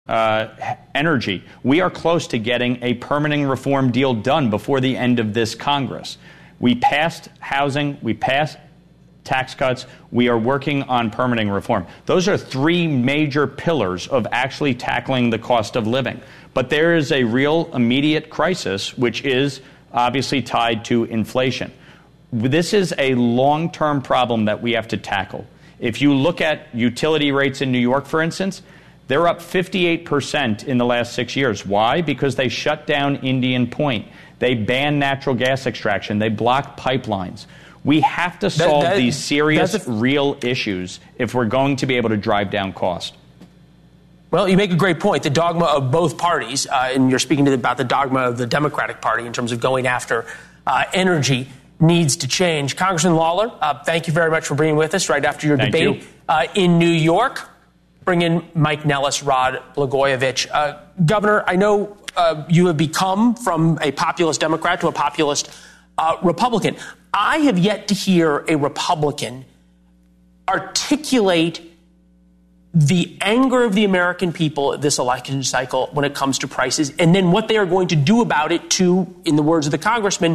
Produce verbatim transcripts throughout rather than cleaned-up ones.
Uh, energy. We are close to getting a permanent reform deal done before the end of this Congress. We passed housing. We passed tax cuts. We are working on permanent reform. Those are three major pillars of actually tackling the cost of living. But there is a real immediate crisis, which is obviously tied to inflation. This is a long-term problem that we have to tackle. If you look at utility rates in New York, for instance, they're up fifty-eight percent in the last six years. Why? Because they shut down Indian Point. They banned natural gas extraction. They blocked pipelines. We have to solve that, that, these serious, a, real issues if we're going to be able to drive down cost. Well, you make a great point. The dogma of both parties, uh, and you're speaking to the, about the dogma of the Democratic Party in terms of going after uh, energy, needs to change. Congressman Lawler, uh, thank you very much for being with us right after your thank debate you. Uh, in New York. Bring in Mike Nellis, Rod Blagojevich. Uh, Governor, I know uh, you have become from a populist Democrat to a populist uh, Republican. I have yet to hear a Republican articulate the anger of the American people this election cycle when it comes to prices, and then what they are going to do about it to, in the words of the congressman,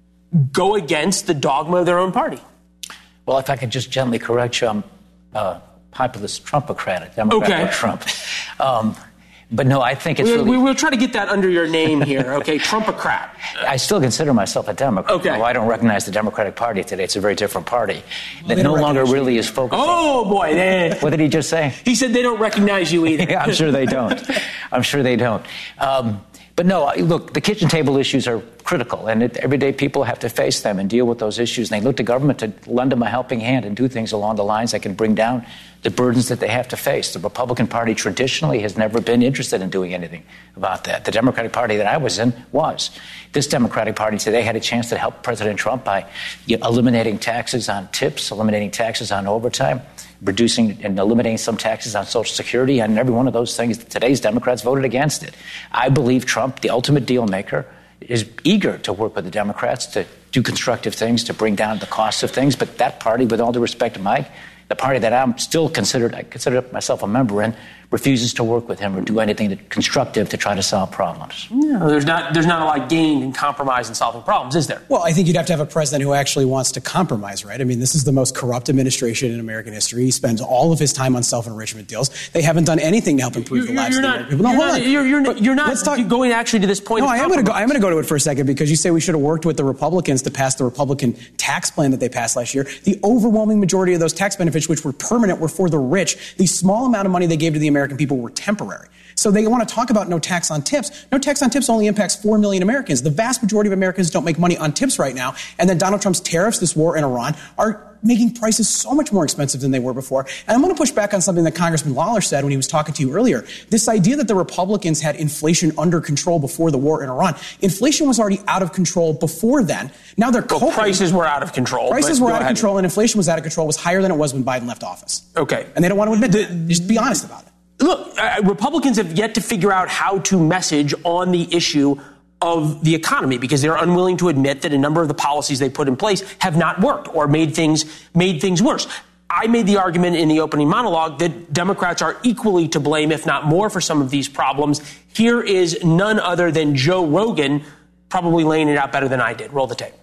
go against the dogma of their own party. Well, if I could just gently correct you, I'm uh, populist Trumpocrat, Democrat okay. or Trump. Um, but no, I think it's we, really... We will try to get that under your name here, okay? Trumpocrat. I still consider myself a Democrat. Okay. Although I don't recognize the Democratic Party today. It's a very different party that no longer really is focused. Oh, boy. They, what did he just say? He said they don't recognize you either. Yeah, I'm sure they don't. I'm sure they don't. Um, But no, look, the kitchen table issues are critical, and it, everyday people have to face them and deal with those issues. And they look to government to lend them a helping hand and do things along the lines that can bring down the burdens that they have to face. The Republican Party traditionally has never been interested in doing anything about that. The Democratic Party that I was in was. This Democratic Party today had a chance to help President Trump by you know, eliminating taxes on tips, eliminating taxes on overtime, reducing and eliminating some taxes on Social Security, and every one of those things. Today's Democrats voted against it. I believe Trump, the ultimate deal maker, is eager to work with the Democrats to do constructive things, to bring down the costs of things. But that party, with all due respect to Mike, the party that I'm still considered, I consider myself a member in, refuses to work with him or do anything that, constructive to try to solve problems. No, there's not there's not a lot gained in compromise in solving problems, is there? Well, I think you'd have to have a president who actually wants to compromise, right? I mean, this is the most corrupt administration in American history. He spends all of his time on self-enrichment deals. They haven't done anything to help improve you're, the lives you're of the American people. No, you're hold not, on. You're, you're, but you're not let's talk, going actually to this point no, of I am going to go. I'm going to go to it for a second because you say we should have worked with the Republicans to pass the Republican tax plan that they passed last year. The overwhelming majority of those tax benefits, which were permanent, were for the rich. The small amount of money they gave to the American people were temporary. So they want to talk about no tax on tips. No tax on tips only impacts four million Americans. The vast majority of Americans don't make money on tips right now. And then Donald Trump's tariffs, this war in Iran, are making prices so much more expensive than they were before. And I'm going to push back on something that Congressman Lawler said when he was talking to you earlier. This idea that the Republicans had inflation under control before the war in Iran. Inflation was already out of control before then. Now they're well, coping. Prices were out of control. Prices were out of ahead. control, and inflation was out of control. It was higher than it was when Biden left office. Okay. And they don't want to admit it. Just be honest about it. Look, uh, Republicans have yet to figure out how to message on the issue of the economy because they're unwilling to admit that a number of the policies they put in place have not worked or made things made things worse. I made the argument in the opening monologue that Democrats are equally to blame, if not more, for some of these problems. Here is none other than Joe Rogan probably laying it out better than I did. Roll the tape.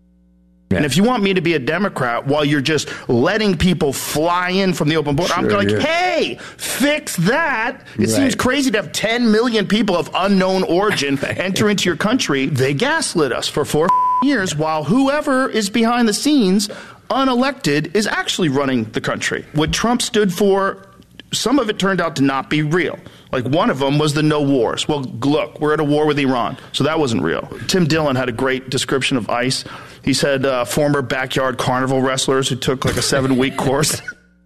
And if you want me to be a Democrat while you're just letting people fly in from the open border, sure, I'm like, yeah. hey, fix that. It right. seems crazy to have ten million people of unknown origin enter into your country. They gaslit us for four years while whoever is behind the scenes, unelected, is actually running the country. What Trump stood for, some of it turned out to not be real. Like one of them was the no wars. Well, look, we're at a war with Iran, so that wasn't real. Tim Dillon had a great description of ICE. He said uh, former backyard carnival wrestlers who took like a seven-week course.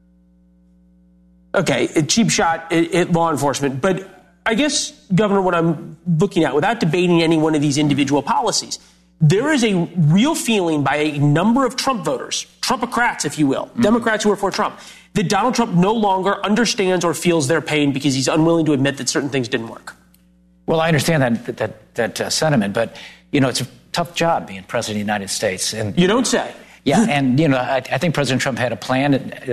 Okay, a cheap shot at, at law enforcement. But I guess, Governor, what I'm looking at, without debating any one of these individual policies, there is a real feeling by a number of Trump voters, Trumpocrats, if you will, mm-hmm. Democrats who are for Trump, that Donald Trump no longer understands or feels their pain because he's unwilling to admit that certain things didn't work. Well, I understand that that that uh, sentiment, but, you know, it's a tough job being president of the United States. And you don't say. Yeah, and, you know, I, I think President Trump had a plan, a,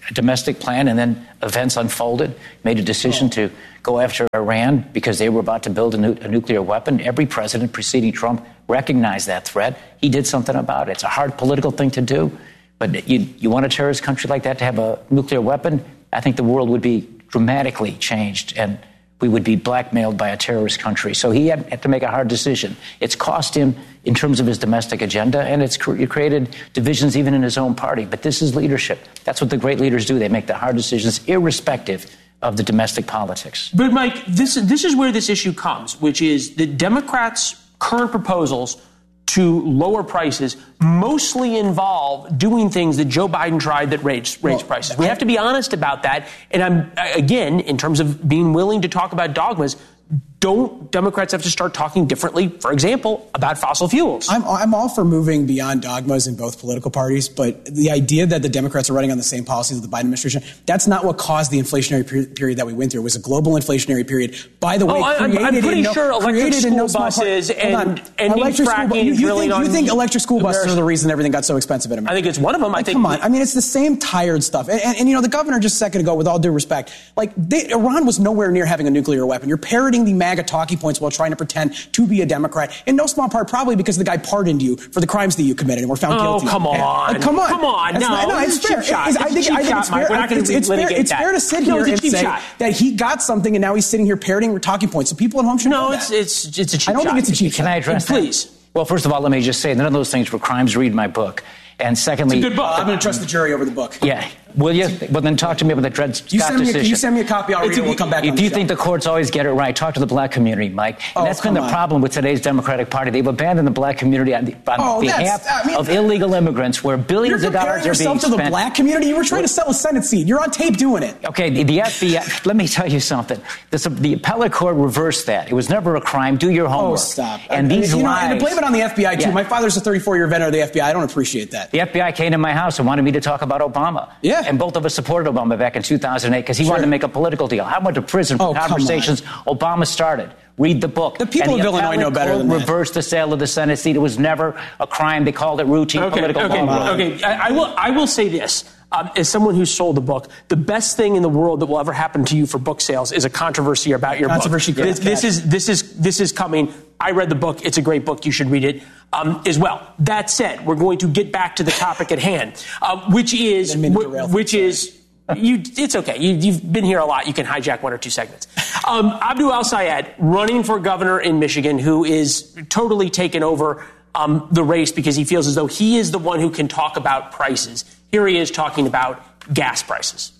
a domestic plan, and then events unfolded, made a decision oh. to go after Iran because they were about to build a, nu- a nuclear weapon. Every president preceding Trump recognized that threat. He did something about it. It's a hard political thing to do, but you, you want a terrorist country like that to have a nuclear weapon? I think the world would be dramatically changed, and we would be blackmailed by a terrorist country. So he had, had to make a hard decision. It's cost him in terms of his domestic agenda, and it's cre- created divisions even in his own party. But this is leadership. That's what the great leaders do. They make the hard decisions irrespective of the domestic politics. But, Mike, this, this is where this issue comes, which is the Democrats' current proposals to lower prices mostly involve doing things that Joe Biden tried that raised, raised well, prices. We have to be honest about that. And I'm, again, in terms of being willing to talk about dogmas, don't Democrats have to start talking differently, for example, about fossil fuels? I'm, I'm all for moving beyond dogmas in both political parties, but the idea that the Democrats are running on the same policies of the Biden administration, that's not what caused the inflationary per- period that we went through. It was a global inflationary period. By the way, oh, created I'm, I'm pretty no, sure electric school no buses and, and electric fracking school, you, you, really think, you think electric school buses are the reason everything got so expensive in America? I think it's one of them. Like, I think. Come on. I mean, it's the same tired stuff. And, and, and you know, the governor just a second ago, with all due respect, like they, Iran was nowhere near having a nuclear weapon. You're parroting the MAGA talking points while trying to pretend to be a Democrat, in no small part probably because the guy pardoned you for the crimes that you committed and were found oh, guilty. Oh, come on. Like, come on. Come on. That's no, not, no, it's, it's fair. Shot. It's, it's I think, cheap I think shot, it's fair. We're not it's, it's, fair, it's fair to sit no, here and say shot. that he got something and now he's sitting here parroting talking points. So people at home should no, know it's, that. it's, it's a cheap I don't shot. think it's a cheap Can shot. I address and that? Please. Well, first of all, let me just say, none of those things were crimes. Read my book. And secondly, it's a good book. Uh, I'm going to trust the jury over the book. Yeah. Will you? Well, then talk to me about the Dred Scott you send me decision. A, you send me a copy, I'll read it, we'll come back If on the you show. think the courts always get it right, talk to the black community, Mike. And oh, that's been the on. problem with today's Democratic Party. They've abandoned the black community on, the, on oh, behalf I mean, of illegal immigrants, where billions of dollars are being spent. You're comparing yourself to the black community? You were trying to sell a Senate seat. You're on tape doing it. Okay, the, the F B I, let me tell you something. This, the appellate court reversed that. It was never a crime. Do your homework. Oh, stop. And I, these you lies. Know, and to blame it on the F B I, too. Yeah. My father's a thirty-four-year veteran of the F B I. I don't appreciate that. The F B I came to my house and wanted me to talk about Obama. Yeah. And both of us supported Obama back in two thousand eight because he sure. wanted to make a political deal. I went to prison for oh, conversations Obama started. Read the book. The people and of the Illinois know better than that. Reversed the sale of the Senate seat. It was never a crime. They called it routine okay, political okay, law. Okay, I, I will. I will say this. Um, as someone who sold a book, the best thing in the world that will ever happen to you for book sales is a controversy about your controversy book. This, this is this is this is coming. I read the book. It's a great book. You should read it um, as well. That said, we're going to get back to the topic at hand, uh, which is wh- which is. You, it's okay. You, you've been here a lot. You can hijack one or two segments. Um, Abdul El-Sayed, running for governor in Michigan, who is totally taken over um, the race because he feels as though he is the one who can talk about prices. Here he is talking about gas prices.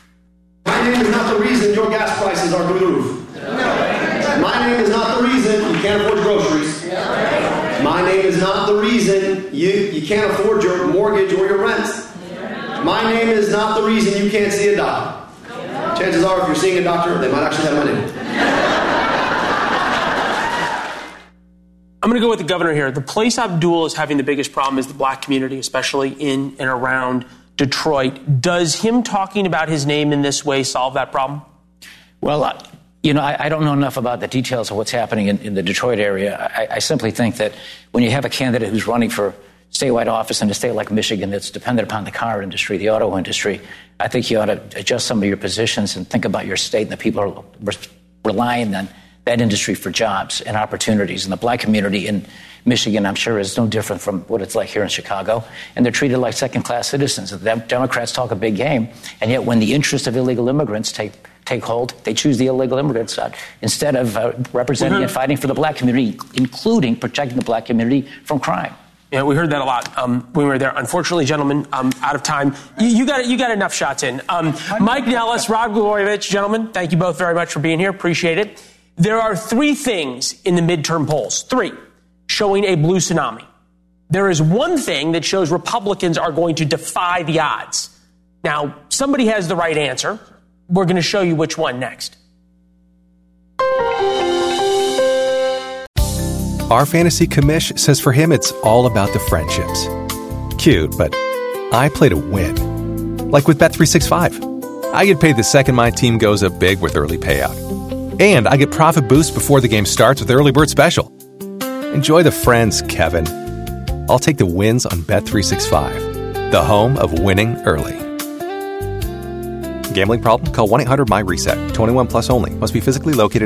My name is not the reason your gas prices are through the roof. My name is not the reason you can't afford groceries. My name is not the reason you, you can't afford your mortgage or your rent. My name is not the reason you can't see a doctor. Chances are, if you're seeing a doctor, they might actually have my name. I'm going to go with the governor here. The place Abdul is having the biggest problem is the black community, especially in and around Detroit. Does him talking about his name in this way solve that problem? Well, uh, you know, I, I don't know enough about the details of what's happening in, in the Detroit area. I, I simply think that when you have a candidate who's running for statewide office in a state like Michigan that's dependent upon the car industry, the auto industry, I think you ought to adjust some of your positions and think about your state and the people who are re- relying on that industry for jobs and opportunities. And the black community in Michigan, I'm sure, is no different from what it's like here in Chicago. And they're treated like second-class citizens. The Democrats talk a big game, and yet when the interests of illegal immigrants take take hold, they choose the illegal immigrants uh, instead of uh, representing mm-hmm. and fighting for the black community, including protecting the black community from crime. Yeah, we heard that a lot um, when we were there. Unfortunately, gentlemen, um, out of time. You, you got you got enough shots in. Um, Mike Nellis, Rod Blagojevich, gentlemen, thank you both very much for being here. Appreciate it. There are three things in the midterm polls, three, showing a blue tsunami. There is one thing that shows Republicans are going to defy the odds. Now, somebody has the right answer. We're going to show you which one next. Our fantasy commish says for him it's all about the friendships. Cute, but I play to win. Like with Bet three sixty-five. I get paid the second my team goes up big with early payout. And I get profit boost before the game starts with Early Bird Special. Enjoy the friends, Kevin. I'll take the wins on Bet three sixty-five, the home of winning early. Gambling problem? Call one eight hundred M Y RESET. twenty-one plus only. Must be physically located